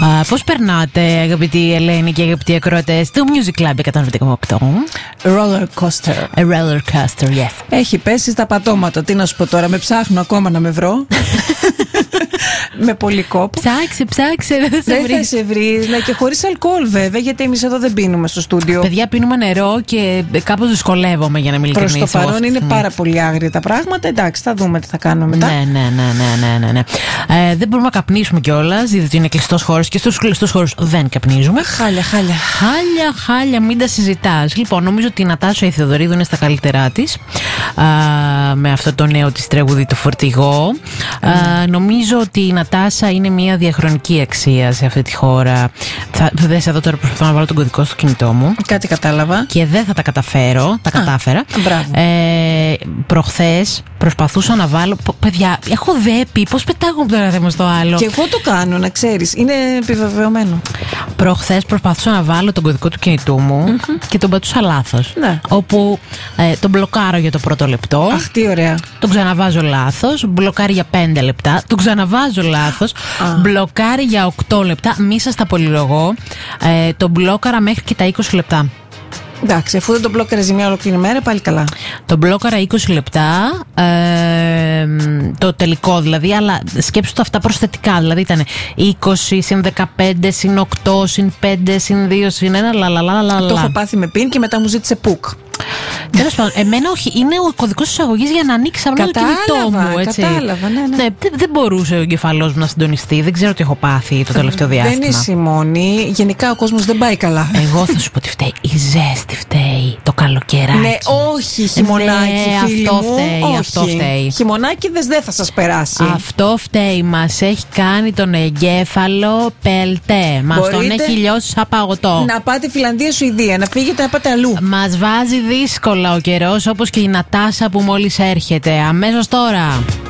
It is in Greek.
Πώς περνάτε, αγαπητοί Ελένη και αγαπητοί ακροατές του Music Club 108? Roller coaster. A roller coaster, yes. Έχει πέσει στα πατώματα. Τι να σου πω τώρα, με ψάχνω ακόμα να με βρω. Με πολύ κόπο. Ψάξε, δεν θα σε βρει. Ναι, και χωρίς αλκοόλ βέβαια, γιατί εμείς εδώ δεν πίνουμε στο στούντιο. Παιδιά, πίνουμε νερό και κάπως δυσκολεύομαι, για να μην ειλικρινής. Προς το παρόν είναι πάρα πολύ άγρια τα πράγματα. Εντάξει, θα δούμε τι θα κάνουμε μετά. Ναι. Δεν μπορούμε να καπνίσουμε κιόλας, διότι είναι κλειστός χώρος και στους κλειστούς χώρους δεν καπνίζουμε. Χάλια, μην τα συζητάς. Λοιπόν, νομίζω ότι η Νατάσα η Θεοδωρίδου είναι στα καλύτερά της με αυτό το νέο της τραγούδι, το Φορτηγό. Νομίζω ότι η Νατάσα είναι μια διαχρονική αξία σε αυτή τη χώρα. Δες εδώ τώρα, προσπαθώ να βάλω τον κωδικό στο κινητό μου. Κάτι κατάλαβα. Και δεν θα τα καταφέρω. Τα κατάφερα. Προχθές προσπαθούσα να βάλω. Παιδιά, έχω δέπει. Πώς πετάγω από το ένα θέμα στο άλλο. Και εγώ το κάνω, να ξέρεις. Είναι επιβεβαιωμένο. Προχθές προσπαθούσα να βάλω τον κωδικό του κινητού μου και τον πατούσα λάθος. Ναι. Όπου τον μπλοκάρω για το πρώτο λεπτό. Αχ, τι ωραία. Τον ξαναβάζω λάθος. Μπλοκάρει για 5 λεπτά. Τον ξαναβάζω λάθος. Μπλοκάρει για 8 λεπτά. Μη σας τα πολυλογώ. Τον μπλόκαρα μέχρι και τα 20 λεπτά. Εντάξει, αφού δεν τον μπλόκαρες μια ολόκληρη μέρα, πάλι καλά. Τον μπλόκαρα 20 λεπτά, το τελικό δηλαδή, αλλά σκέψου το αυτά προσθετικά. Δηλαδή ήταν 20 συν 15 συν 8 συν 5 συν 2 συν 1, λαλαλαλαλα. Το έχω πάθει με πιν και μετά μου ζήτησε πουκ. Τέλος πάντων, εμένα όχι, είναι ο κωδικός εισαγωγής για να ανοίξει απλό το κινητό μου. Έτσι. Κατάλαβα, ναι. Δεν μπορούσε ο εγκεφαλός μου να συντονιστεί. Δεν ξέρω τι έχω πάθει το τελευταίο διάστημα. Δεν είσαι η μόνη. Γενικά ο κόσμος δεν πάει καλά. Εγώ θα σου πω τι φταίει. Η ζέστη φταίει. Το καλοκαιράκι. Ναι, όχι χειμωνάκι. Φίλοι μου. Αυτό φταίει. Χειμωνάκηδες δεν θα σας περάσει. Αυτό φταίει. Μας έχει κάνει τον εγκέφαλο πελτέ. Μας τον έχει λιώσει σαν παγωτό. Να πάτε Φιλανδία, Σουηδία, να φύγετε να πάτε αλλού. Μας βάζει δύσκολα ο καιρός, όπως και η Νατάσα που μόλις έρχεται. Αμέσως τώρα.